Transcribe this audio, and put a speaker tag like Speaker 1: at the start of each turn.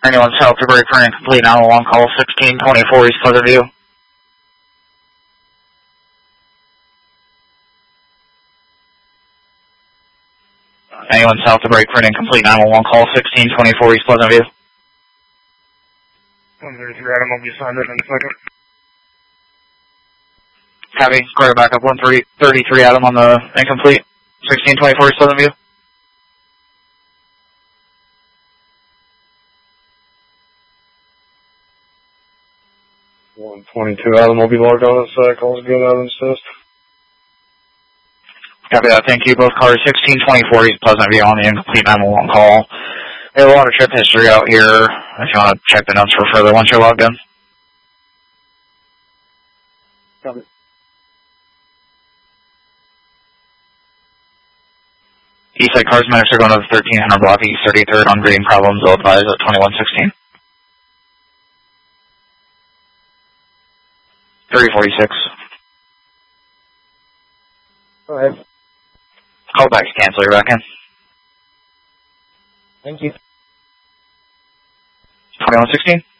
Speaker 1: Anyone south to break for an incomplete 911 call 1624 East Pleasant View. Anyone south to break for an incomplete 911 call 1624 East Pleasant View.
Speaker 2: 133 Adam, I'll be assigned in a second.
Speaker 1: Copy. Square back up 133 Adam on the incomplete 1624 East Pleasant View.
Speaker 2: 122 Adam, I'll be logged on this call's good out of assist.
Speaker 1: Copy that. Thank you. Both cars 1624 East Pleasant View on the incomplete 911 call. We have a lot of trip history out here if you want to check the notes for further once you're logged in.
Speaker 2: Copy.
Speaker 1: Eastside cars minutes are going to the 1300 block East 33rd on green problems. Will advise at 2116. 3046.
Speaker 2: Go ahead.
Speaker 1: Callbacks cancel, you're back in.
Speaker 2: Thank you.
Speaker 1: 2116.